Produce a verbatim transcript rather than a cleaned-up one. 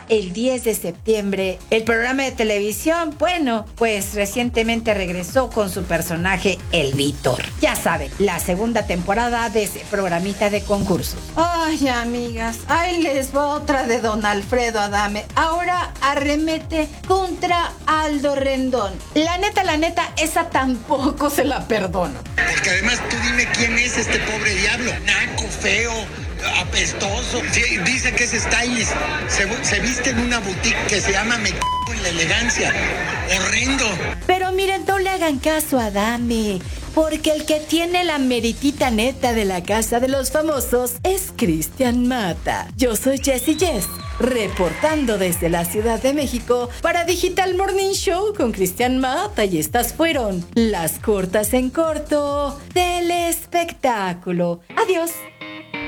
el diez de septiembre. El programa de televisión, bueno, pues recientemente regresó con su personaje El Víctor. Ya saben, la segunda temporada de ese programita de concursos. Ay, amigas, ahí les va otra de don Alfredo Adame. Ahora arremete contra Aldo Rendón. La neta, la neta, esa tampoco se la perdono. Porque además tú dime quién es este pobre diablo. Naco, feo, apestoso. Sí, dice que es stylist. Se, se viste en una boutique que se llama Me c*** en la elegancia. Horrendo. Pero miren, no le hagan caso a Adame, porque el que tiene la meritita neta de la casa de los famosos es Cristian Mata. Yo soy Jessie Jess, reportando desde la Ciudad de México para Digital Morning Show con Cristian Mata, y estas fueron las cortas en corto del espectáculo. Adiós.